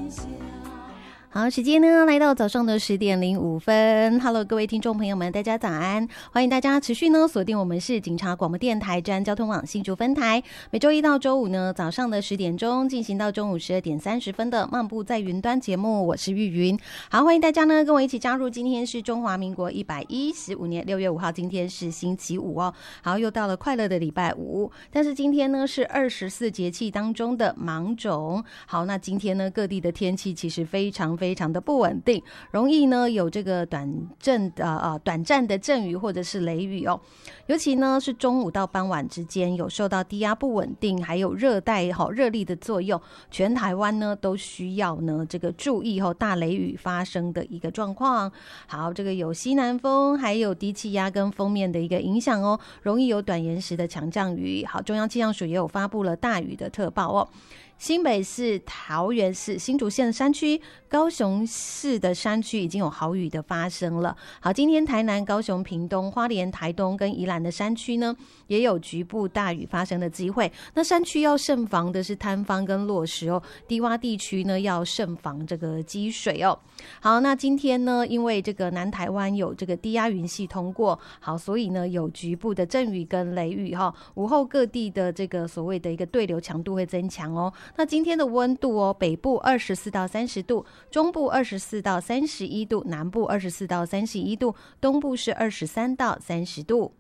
好，时间呢来到早上的10:05。Hello， 各位听众朋友们，大家早安！欢迎大家持续呢锁定我们是警察广播电台治安交通网新竹分台，每周一到周五呢早上的10点钟进行到中午12点30分的漫步在云端节目，我是玉云。好，欢迎大家呢跟我一起加入，今天是中华民国115年6月5号，今天是星期五哦。好，又到了快乐的礼拜五，但是今天呢是24节气当中的芒种。好，那今天呢各地的天气其实非常的不稳定，容易呢有这个短暂的阵雨或者是雷雨哦。尤其呢是中午到傍晚之间有受到低压不稳定还有热带热力的作用，全台湾呢都需要呢这个注意大雷雨发生的一个状况。好，这个有西南风还有低气压跟锋面的一个影响哦，容易有短延时的强降雨。好，中央气象署也有发布了大雨的特报哦。新北市、桃园市、新竹县的山区、高雄市的山区已经有豪雨的发生了。好，今天台南、高雄、屏东、花莲、台东跟宜兰的山区呢，也有局部大雨发生的机会。那山区要慎防的是坍方跟落石哦，低洼地区呢要慎防这个积水哦。好，那今天呢，因为这个南台湾有这个低压云系通过，好，所以呢有局部的阵雨跟雷雨哈。午后各地的这个所谓的一个对流强度会增强哦。那今天的温度哦，北部24到30度，中部24到31度，南部24到31度，东部是23到30度。